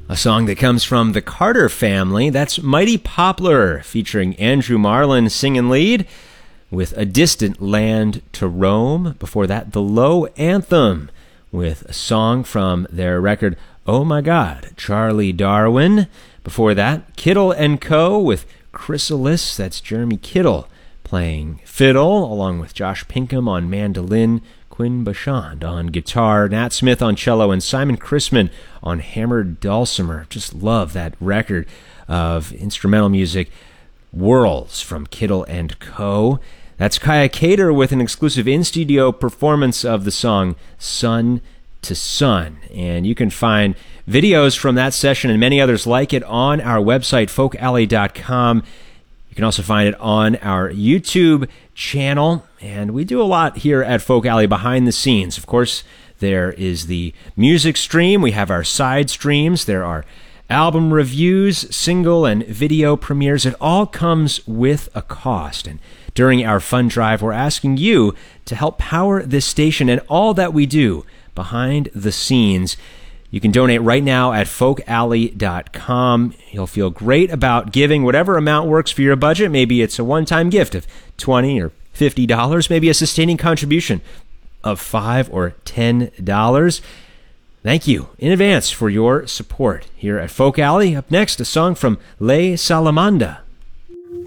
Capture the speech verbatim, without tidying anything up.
A song that comes from the Carter family. That's Mighty Poplar, featuring Andrew Marlin singing lead with A Distant Land to Roam. Before that, The Low Anthem with a song from their record Oh My God, Charlie Darwin. Before that, Kittle and Co. with Chrysalis. That's Jeremy Kittle playing fiddle, along with Josh Pinkham on mandolin, Quinn Bachand on guitar, Nat Smith on cello, and Simon Chrisman on hammered dulcimer. Just love that record of instrumental music, Whirls from Kittle and Co. That's Kaya Cater with an exclusive in-studio performance of the song Sun to Sun. And you can find videos from that session and many others like it on our website, folk alley dot com. You can also find it on our YouTube channel, and we do a lot here at Folk Alley behind the scenes. Of course, there is the music stream. We have our side streams. There are album reviews, single and video premieres. It all comes with a cost, and during our fund drive, we're asking you to help power this station and all that we do behind the scenes. You can donate right now at folk alley dot com. You'll feel great about giving whatever amount works for your budget. Maybe it's a one-time gift of twenty dollars or fifty dollars, maybe a sustaining contribution of five dollars or ten dollars. Thank you in advance for your support here at Folk Alley. Up next, a song from Les Salamanda.